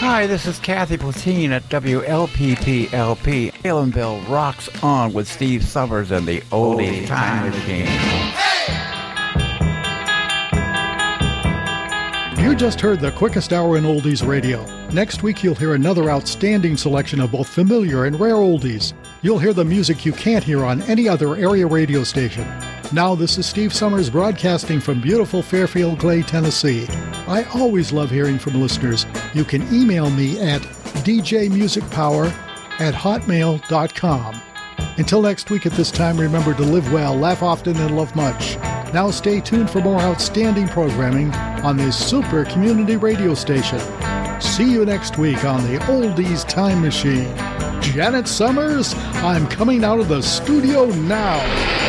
Hi, this is Kathy Platine at WLPPLP. Halenville rocks on with Steve Summers and the Oldies Time Machine. You just heard the quickest hour in oldies radio. Next week you'll hear another outstanding selection of both familiar and rare oldies. You'll hear the music you can't hear on any other area radio station. Now this is Steve Summers broadcasting from beautiful Fairfield Clay, Tennessee. I always love hearing from listeners. You can email me at djmusicpower@hotmail.com. Until next week at this time, remember to live well, laugh often, and love much. Now stay tuned for more outstanding programming on this super community radio station. See you next week on the Oldies Time Machine. Janet Summers, I'm coming out of the studio now.